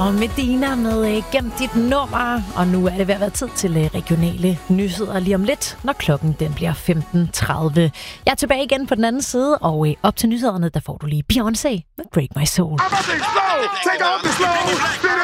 Og Medina med Gem dit nummer, og nu er det ved at være tid til regionale nyheder lige om lidt, når klokken den bliver 15.30. Jeg er tilbage igen på den anden side, og op til nyhederne, der får du lige Beyoncé med Break My Soul.